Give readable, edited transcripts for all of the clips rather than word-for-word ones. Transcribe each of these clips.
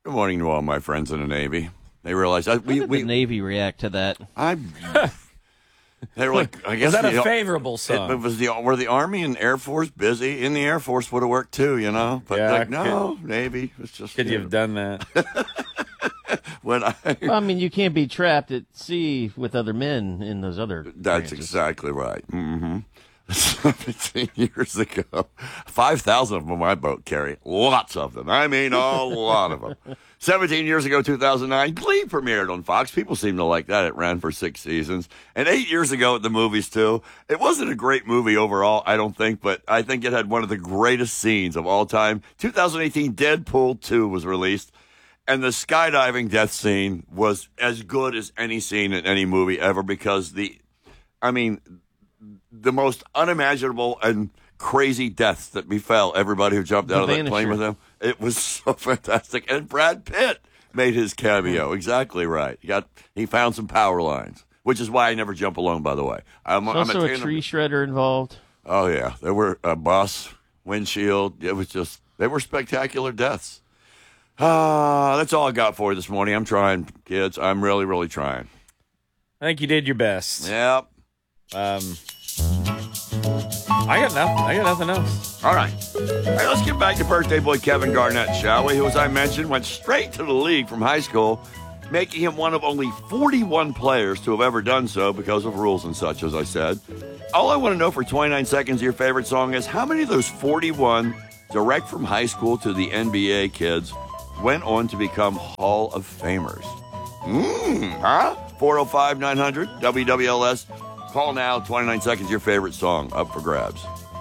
Good morning to all my friends in the Navy. They realized How did the Navy react to that? They were like, I guess was that a favorable song? It was were the Army and Air Force busy? In the Air Force would have worked too, you know. But Yeah, no, Navy. It's just Could you have done that? Well, I mean, you can't be trapped at sea with other men in those other. That's branches. exactly right. 17 years ago, 5,000 of them on my boat, Carrie. Lots of them. I mean, a lot of them. 17 years ago, 2009, Glee premiered on Fox. People seem to like that. It ran for 6 seasons. And 8 years ago at the movies, too. It wasn't a great movie overall, I don't think, but I think it had one of the greatest scenes of all time. 2018, Deadpool 2 was released. And the skydiving death scene was as good as any scene in any movie ever because the most unimaginable and crazy deaths that befell everybody who jumped out of that plane with him. It was so fantastic. And Brad Pitt made his cameo. Exactly right. He found some power lines, which is why I never jump alone, by the way. I'm also a tree shredder involved. Oh, yeah. There were a bus, windshield. It was just, they were spectacular deaths. That's all I got for you this morning. I'm trying, kids. I'm really, really trying. I think you did your best. Yep. I got nothing else. All right. Let's get back to birthday boy Kevin Garnett, shall we? Who, as I mentioned, went straight to the league from high school, making him one of only 41 players to have ever done so because of rules and such, as I said. All I want to know for 29 seconds of your favorite song is how many of those 41 direct from high school to the NBA kids went on to become Hall of Famers? 405-900 WWLS. Call now, 29 seconds, your favorite song, up for grabs.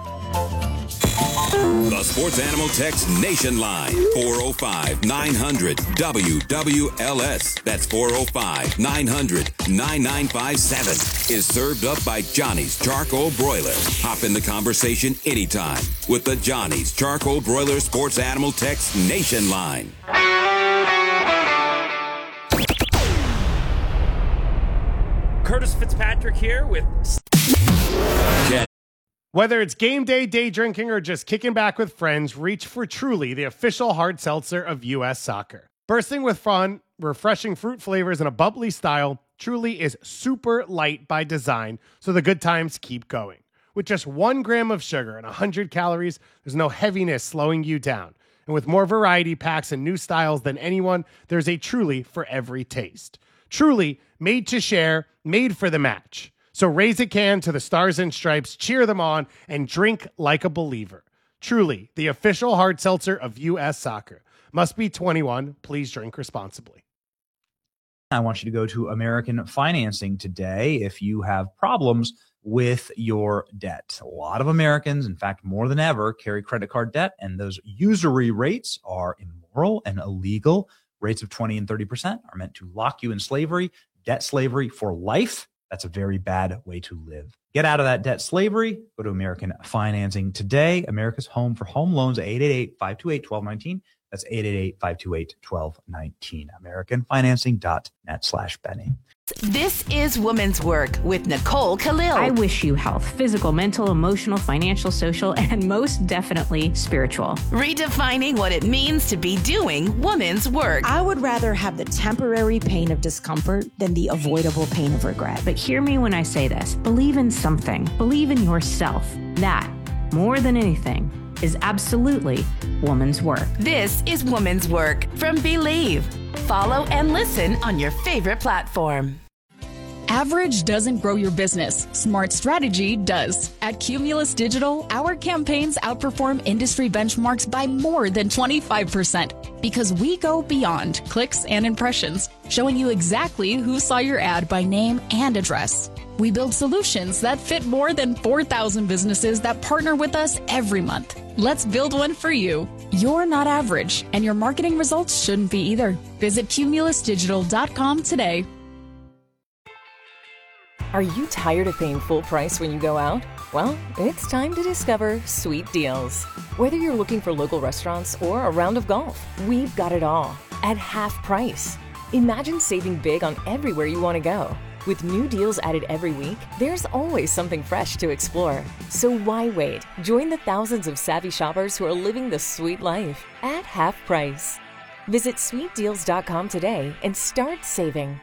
The Sports Animal Text Nation Line, 405-900-WWLS. That's 405-900-9957. Is served up by Johnny's Charcoal Broiler. Hop in the conversation anytime with the Johnny's Charcoal Broiler Sports Animal Text Nation Line. Curtis Fitzpatrick here with... Whether it's game day drinking, or just kicking back with friends, reach for Truly, the official hard seltzer of U.S. Soccer. Bursting with fun, refreshing fruit flavors, and a bubbly style, Truly is super light by design, so the good times keep going. With just 1 gram of sugar and 100 calories, there's no heaviness slowing you down. And with more variety packs and new styles than anyone, there's a Truly for every taste. Truly, made to share, made for the match. So raise a can to the Stars and Stripes, cheer them on, and drink like a believer. Truly, the official hard seltzer of U.S. Soccer. Must be 21. Please drink responsibly. I want you to go to American Financing today if you have problems with your debt. A lot of Americans, in fact, more than ever, carry credit card debt, and those usury rates are immoral and illegal. Rates of 20 and 30% are meant to lock you in slavery, debt slavery for life. That's a very bad way to live. Get out of that debt slavery. Go to American Financing today. America's home for home loans, 888-528-1219. That's 888-528-1219. AmericanFinancing.net/Benny. This is Women's Work with Nicole Khalil. I wish you health, physical, mental, emotional, financial, social, and most definitely spiritual. Redefining what it means to be doing women's work. I would rather have the temporary pain of discomfort than the avoidable pain of regret. But hear me when I say this. Believe in something. Believe in yourself. That, more than anything, is absolutely woman's work. This is Woman's Work from Believe. Follow and listen on your favorite platform. Average doesn't grow your business. Smart strategy does. At Cumulus Digital, our campaigns outperform industry benchmarks by more than 25% because we go beyond clicks and impressions, showing you exactly who saw your ad by name and address. We build solutions that fit more than 4,000 businesses that partner with us every month. Let's build one for you. You're not average, and your marketing results shouldn't be either. Visit cumulusdigital.com today. Are you tired of paying full price when you go out? Well, it's time to discover Sweet Deals. Whether you're looking for local restaurants or a round of golf, we've got it all at half price. Imagine saving big on everywhere you want to go. With new deals added every week, there's always something fresh to explore. So why wait? Join the thousands of savvy shoppers who are living the sweet life at half price. Visit sweetdeals.com today and start saving.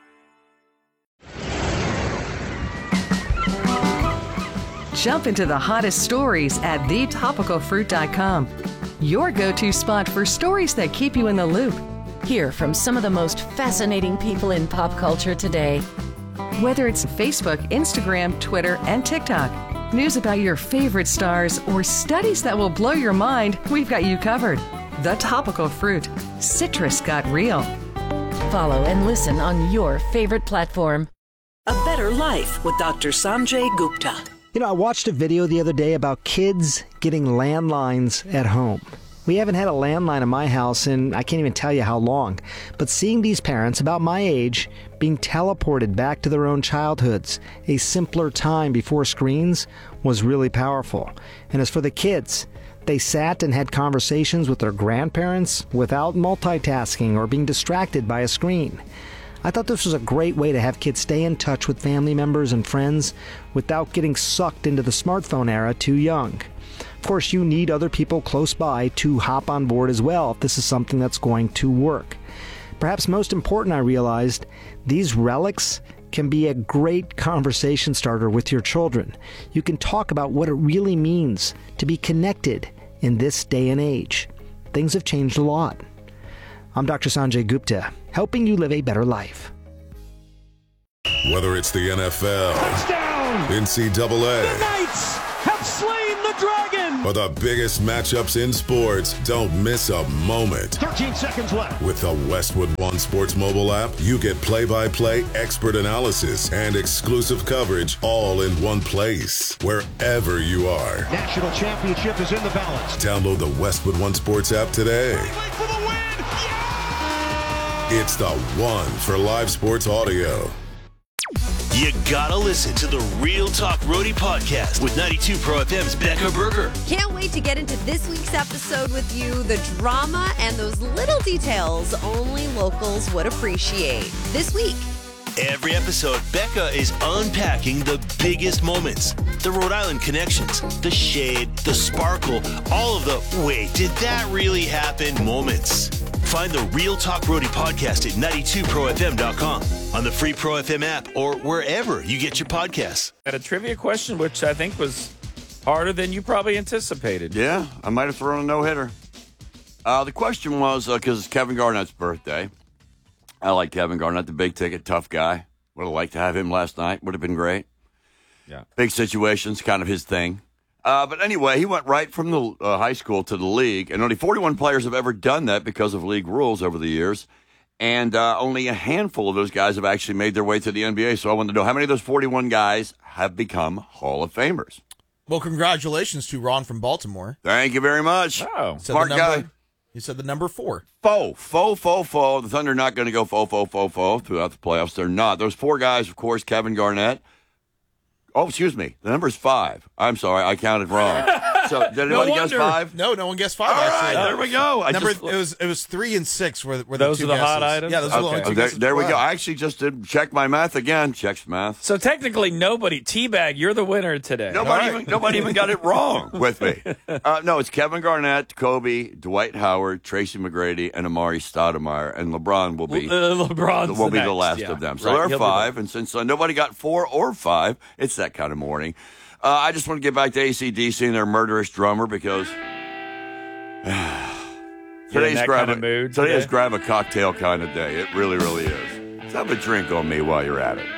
Jump into the hottest stories at thetopicalfruit.com. Your go-to spot for stories that keep you in the loop. Hear from some of the most fascinating people in pop culture today. Whether it's Facebook, Instagram, Twitter, and TikTok, news about your favorite stars, or studies that will blow your mind, we've got you covered. The Topical Fruit. Citrus got real. Follow and listen on your favorite platform. A Better Life with Dr. Sanjay Gupta. You know, I watched a video the other day about kids getting landlines at home. We haven't had a landline in my house in I can't even tell you how long. But seeing these parents about my age being teleported back to their own childhoods, a simpler time before screens, was really powerful. And as for the kids, they sat and had conversations with their grandparents without multitasking or being distracted by a screen. I thought this was a great way to have kids stay in touch with family members and friends without getting sucked into the smartphone era too young. Of course, you need other people close by to hop on board as well if this is something that's going to work. Perhaps most important, I realized, these relics can be a great conversation starter with your children. You can talk about what it really means to be connected in this day and age. Things have changed a lot. I'm Dr. Sanjay Gupta, helping you live a better life. Whether it's the NFL, touchdown, NCAA, the Knights have slain the dragon, or the biggest matchups in sports, don't miss a moment. 13 seconds left. With the Westwood One Sports mobile app, you get play-by-play expert analysis and exclusive coverage all in one place, wherever you are. National championship is in the balance. Download the Westwood One Sports app today. For the win! It's the one for live sports audio. You gotta listen to the Real Talk Roadie podcast with 92 Pro FM's Becca Berger. Can't wait to get into this week's episode with you. The drama and those little details only locals would appreciate. This week. Every episode, Becca is unpacking the biggest moments, the Rhode Island connections, the shade, the sparkle, all of the wait, did that really happen moments. Find the Real Talk Roadie podcast at 92profm.com, on the free Pro FM app, or wherever you get your podcasts. Got a trivia question, which I think was harder than you probably anticipated. Yeah, I might have thrown a no-hitter. The question was, because it's Kevin Garnett's birthday. I like Kevin Garnett, the big-ticket, tough guy. Would have liked to have him last night. Would have been great. Yeah. Big situations, kind of his thing. But anyway, he went right from the high school to the league, and only 41 players have ever done that because of league rules over the years, and only a handful of those guys have actually made their way to the NBA. So I wanted to know how many of those 41 guys have become Hall of Famers. Well, congratulations to Ron from Baltimore. Thank you very much. Oh, smart guy. He said the number 4. Fo. The Thunder are not going to go fo throughout the playoffs. They're not. Those 4 guys, of course, Kevin Garnett. Oh, excuse me. The number's 5. I'm sorry. I counted wrong. So, did anybody guess 5? No one guessed 5, All actually. right, there we go. It was 3 and 6 were the those two are the guesses. hot items? Yeah, those are the only two guesses. There we go. I actually just did check my math again. Checks math. So technically, nobody, Teabag, you're the winner today. Nobody even got it wrong with me. No, it's Kevin Garnett, Kobe, Dwight Howard, Tracy McGrady, and Amari Stoudemire, and LeBron will be the last of them. So there are 5, and since nobody got 4 or 5, it's that kind of morning. I just want to get back to AC/DC and their murderous drummer because today's grab a cocktail kind of day. It really, really is. Let's have a drink on me while you're at it.